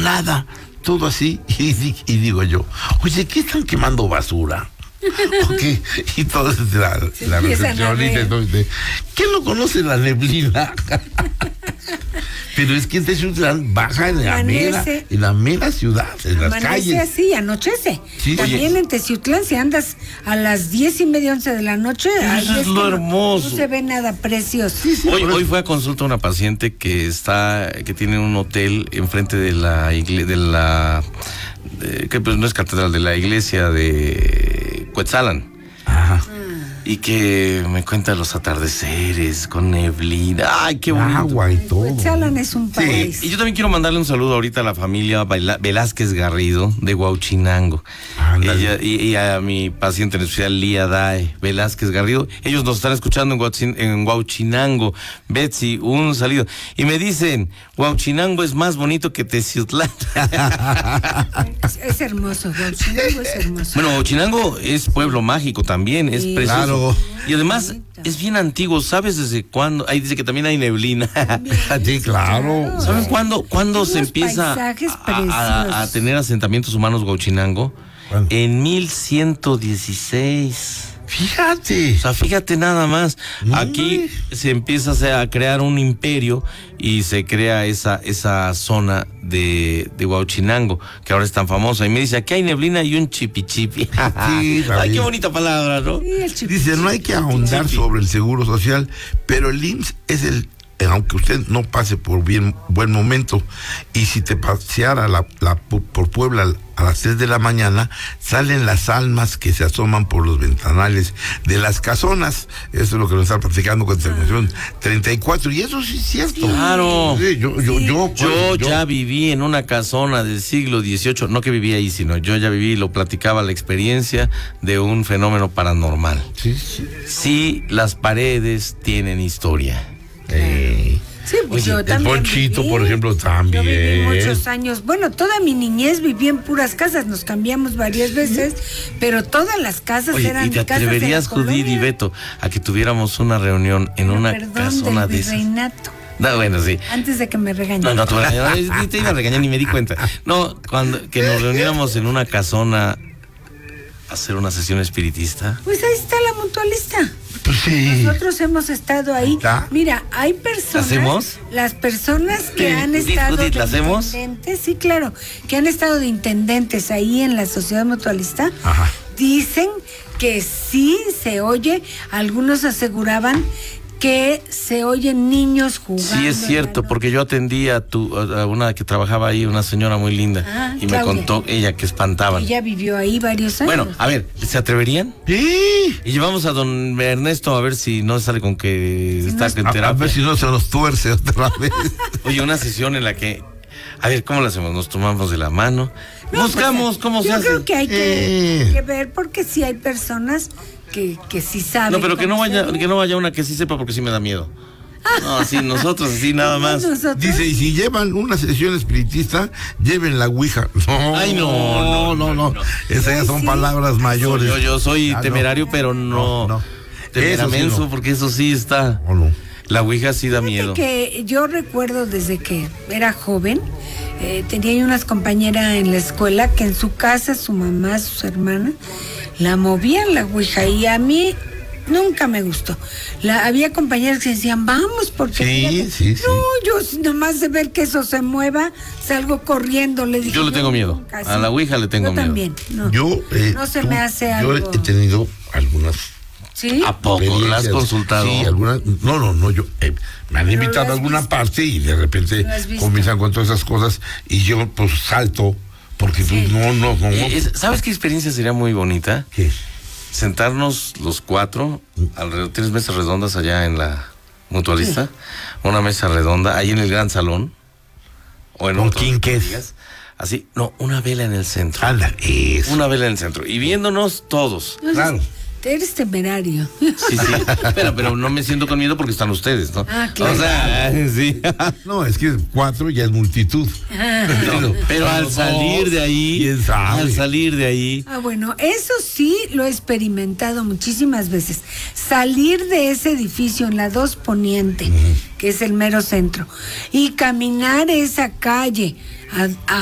nada, todo así, y digo yo, oye, ¿qué están quemando basura? Okay. Y todo es la recepcionista, entonces, ¿quién no conoce la neblina? Pero es que en Teciutlán baja en la mera ciudad, en las calles. Así, anochece. Sí, también en Teciutlán, si andas a las 10:30, 11 de la noche, eso es lo hermoso. No se ve nada precioso. Sí, hoy fue a consulta una paciente que tiene un hotel enfrente de la iglesia, que pues no es catedral, de la iglesia de Cuetzalan. Ajá. Y que me cuenta los atardeceres con neblina. ¡Ay, qué bonito! Agua y todo. Cuetzalan es un país. Sí. Y yo también quiero mandarle un saludo ahorita a la familia Velázquez Garrido de Huauchinango. Y a mi paciente en especial, Lía Dae Velázquez Garrido. Ellos nos están escuchando en Huauchinango. Betsy, un saludo. Y me dicen, Huauchinango es más bonito que Teciutlán. Es hermoso, Huauchinango es hermoso. Bueno, Huauchinango es pueblo mágico también, es precioso. Claro. Y además es bien antiguo, ¿sabes desde cuándo? Ahí dice que también hay neblina. Sí, claro. ¿Saben cuándo se empieza a tener asentamientos humanos Huauchinango? ¿Cuándo? En 1116. Fíjate. O sea, fíjate nada más. Aquí se empieza a crear un imperio y se crea esa zona de Huauchinango, que ahora es tan famosa. Y me dice, aquí hay neblina y un chipichipi. Sí, ay, qué bonita palabra, ¿no? Sí, dice, no hay que ahondar sobre el seguro social, pero el IMSS es aunque usted no pase por buen momento, y si te paseara por Puebla a las 3 de la mañana, salen las almas que se asoman por los ventanales de las casonas. Eso es lo que nos está platicando con Terminación 34, y eso sí es cierto. Claro. Sí, yo ya viví en una casona del siglo XVIII, no que viví ahí, sino yo ya viví, lo platicaba, la experiencia de un fenómeno paranormal. Sí, las paredes tienen historia. Sí, pues yo el también Ponchito, viví, por ejemplo, también. Yo viví muchos años. Bueno, toda mi niñez viví en puras casas, nos cambiamos varias veces, pero todas las casas eran casas. ¿Y te casas atreverías, Judith y Beto, a que tuviéramos una reunión en una casona de esas? No, bueno, sí. Antes de que me regañen. No, te iba a regañar, ni me di cuenta. No, que nos reuniéramos en una casona a hacer una sesión espiritista. Pues ahí está la mutualista. Pues sí. Nosotros hemos estado ahí. Mira, hay personas. ¿Hacemos? Las personas que han estado de ¿hacemos? intendentes, sí, claro, que han estado de intendentes ahí en la sociedad mutualista. Ajá. Dicen que sí se oye. Algunos aseguraban que se oyen niños jugando. Sí, es cierto, porque yo atendí a una que trabajaba ahí, una señora muy linda, y Claudia. me contó ella que espantaban. Ella vivió ahí varios años. Bueno, a ver, ¿se atreverían? Sí. Y llevamos a don Ernesto a ver si no sale con que está en terapia. A ver si no se nos tuerce otra vez. Oye, una sesión en la que, a ver, ¿cómo lo hacemos? Nos tomamos de la mano, buscamos cómo se hace. Yo creo que hay que ver, porque sí hay personas que sí saben. No, pero que no vaya una que sí sepa, porque sí me da miedo. No, sí, nosotros así nada más. Dice, y si llevan una sesión espiritista, lleven la ouija. No. Ay, no. Esas ya son palabras mayores. Yo soy temerario, pero no. Temperamenso, no. Porque eso sí está. No. La ouija sí da miedo. Que yo recuerdo desde que era joven, tenía yo unas compañeras en la escuela que en su casa, su mamá, sus hermanas, la movían la ouija, y a mí nunca me gustó. Había compañeras que decían, vamos, porque sí. No, yo nomás de ver que eso se mueva, salgo corriendo. Le dije, yo le tengo miedo. A la ouija le tengo miedo. Yo también. No, no se me hace algo. Yo he tenido algunas. ¿Sí? ¿A poco? ¿La has consultado? Sí, algunas. No, yo me han invitado a alguna parte y de repente comienzan con todas esas cosas y yo pues salto porque pues, no. ¿Sabes qué experiencia sería muy bonita? ¿Qué? Sentarnos los cuatro alrededor. ¿Tienes mesas redondas allá en la mutualista? Sí. Una mesa redonda ahí en el gran salón o en ¿con quinqués? Así, no, una vela en el centro. Anda, eso. Una vela en el centro y viéndonos todos. Claro. Eres temerario. Sí, pero no me siento con miedo porque están ustedes, ¿no? Claro. O sea, sí. No, es que 4 ya es multitud. Pero al salir de ahí, bueno, eso sí lo he experimentado muchísimas veces. Salir de ese edificio en la 2 Poniente, que es el mero centro, y caminar esa calle a